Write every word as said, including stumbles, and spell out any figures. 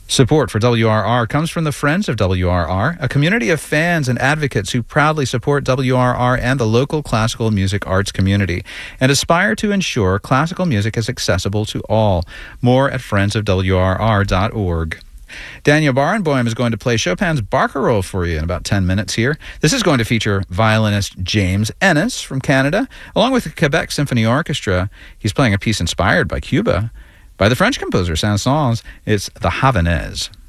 Support for W R R comes from the Friends of W R R, a community of fans and advocates who proudly support W R R and the local classical music arts community and aspire to ensure classical music is accessible to all. More at friends of W R R dot org. Daniel Barenboim is going to play Chopin's Barcarolle for you in about ten minutes here. This is going to feature violinist James Ennis from Canada, along with the Quebec Symphony Orchestra. He's playing a piece inspired by Cuba by the French composer Saint-Saëns. It's the Havanaise.